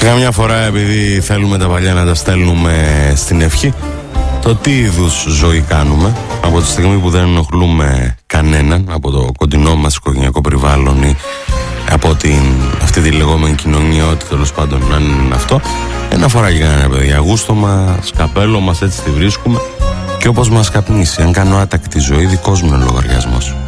Καμιά φορά, επειδή θέλουμε τα παλιά να τα στέλνουμε στην ευχή, το τι είδους ζωή κάνουμε από τη στιγμή που δεν ενοχλούμε κανέναν από το κοντινό μας οικογενειακό περιβάλλον ή από αυτή τη λεγόμενη κοινωνία, ό,τι τέλος πάντων να είναι αυτό, ένα φοράκι κανένα, παιδιά, γούστο μας, καπέλο μας, έτσι τη βρίσκουμε και όπως μας καπνίσει. Αν κάνω άτακτη ζωή, δικός μου είναι ο λογαριασμός.